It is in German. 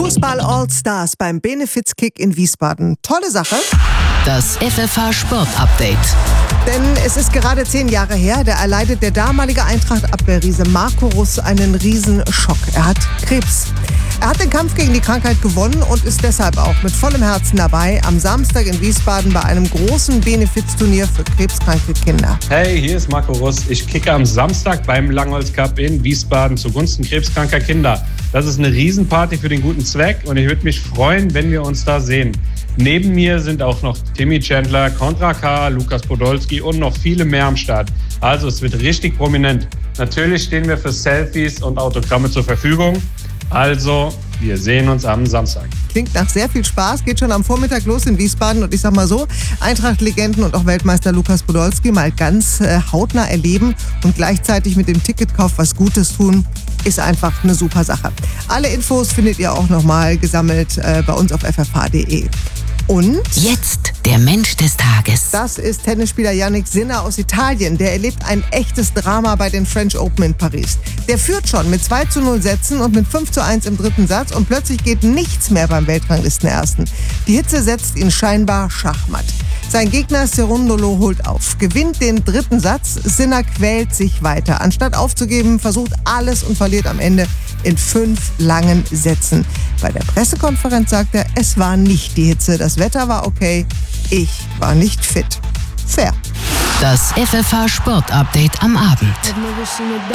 Fußball All-Stars beim Benefiz-Kick in Wiesbaden. Tolle Sache. Das FFH Sport Update. Denn es ist gerade 10 Jahre her, da erleidet der damalige Eintracht-Abwehrriese Marco Russ einen Riesenschock. Er hat Krebs. Er hat den Kampf gegen die Krankheit gewonnen und ist deshalb auch mit vollem Herzen dabei am Samstag in Wiesbaden bei einem großen Benefiz-Turnier für krebskranke Kinder. Hey, hier ist Marco Russ. Ich kicke am Samstag beim Langholz Cup in Wiesbaden zugunsten krebskranker Kinder. Das ist eine Riesenparty für den guten Zweck und ich würde mich freuen, wenn wir uns da sehen. Neben mir sind auch noch Timmy Chandler, Kontra K, Lukas Podolski und noch viele mehr am Start. Also es wird richtig prominent. Natürlich stehen wir für Selfies und Autogramme zur Verfügung. Also, wir sehen uns am Samstag. Klingt nach sehr viel Spaß, geht schon am Vormittag los in Wiesbaden und ich sag mal so, Eintracht-Legenden und auch Weltmeister Lukas Podolski mal ganz hautnah erleben und gleichzeitig mit dem Ticketkauf was Gutes tun, ist einfach eine super Sache. Alle Infos findet ihr auch nochmal gesammelt bei uns auf ffh.de. Und jetzt der Mensch des Tages. Das ist Tennisspieler Jannik Sinner aus Italien. Der erlebt ein echtes Drama bei den French Open in Paris. Der führt schon mit 2:0 Sätzen und mit 5:1 im dritten Satz und plötzlich geht nichts mehr beim Weltranglistenersten. Die Hitze setzt ihn scheinbar schachmatt. Sein Gegner Cerundolo holt auf, gewinnt den dritten Satz. Sinner quält sich weiter. Anstatt aufzugeben, versucht alles und verliert am Ende in 5 langen Sätzen. Bei der Pressekonferenz sagt er, es war nicht die Hitze, das Wetter war okay, ich war nicht fit. Fair. Das FFH Sport Update am Abend.